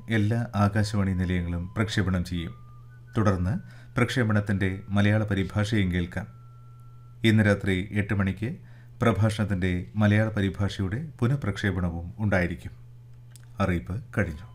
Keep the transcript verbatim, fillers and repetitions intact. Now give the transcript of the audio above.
എല്ലാ ആകാശവാണി നിലയങ്ങളും പ്രക്ഷേപണം ചെയ്യും. തുടർന്ന് പ്രക്ഷേപണത്തിൻ്റെ മലയാള പരിഭാഷയും കേൾക്കാം. ഇന്ന് രാത്രി എട്ട് മണിക്ക് പ്രഭാഷണത്തിൻ്റെ മലയാള പരിഭാഷയുടെ പുനഃപ്രക്ഷേപണവും ഉണ്ടായിരിക്കും. അറിയിപ്പ് കഴിഞ്ഞു.